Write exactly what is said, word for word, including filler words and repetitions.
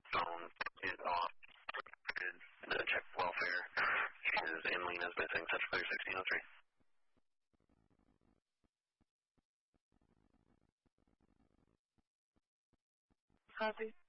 phone is off. And uh, check welfare. She is in Lena's missing. Touch clear sixteen oh three. Copy.